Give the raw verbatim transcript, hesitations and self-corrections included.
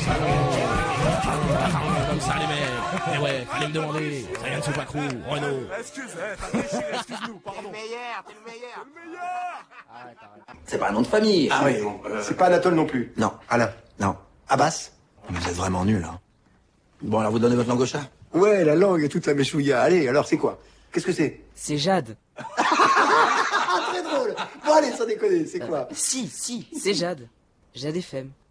Comme ça les mecs. Eh ouais, fallait me demander. Rien de Soupacrou, Renaud. Excuse, t'as déchiré, excuse-nous, pardon. T'es le meilleur, t'es le meilleur. Le meilleur. C'est pas un nom de famille. Ah oui, bon, euh... c'est pas Anatole non plus. Non. Alain. Non. Abbas. Vous êtes vraiment nuls, hein. Bon, alors vous donnez votre langue au chat. Ouais, la langue et toute la méchouilla. Allez, alors c'est quoi? Qu'est-ce que c'est? C'est Jade. Très drôle. Bon allez, sans déconner, c'est quoi? Si, si, c'est Jade. Jade F M.